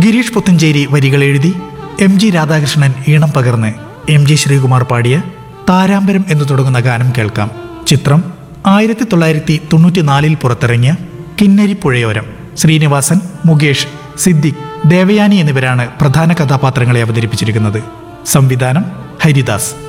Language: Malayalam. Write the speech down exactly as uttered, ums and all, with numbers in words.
ഗിരീഷ് പുത്തഞ്ചേരി വരികൾ എഴുതി എം ജി രാധാകൃഷ്ണൻ ഈണം പകർന്ന് എം ജി ശ്രീകുമാർ പാടിയ താരാമ്പരം എന്ന് തുടങ്ങുന്ന ഗാനം കേൾക്കാം. ചിത്രം ആയിരത്തി തൊള്ളായിരത്തി തൊണ്ണൂറ്റി നാലിൽ പുറത്തിറങ്ങിയ കിന്നരിപ്പുഴയോരം. ശ്രീനിവാസൻ, മുകേഷ്, സിദ്ദിഖ്, ദേവയാനി എന്നിവരാണ് പ്രധാന കഥാപാത്രങ്ങളെ അവതരിപ്പിച്ചിരിക്കുന്നത്. സംവിധാനം ഹരിദാസ്.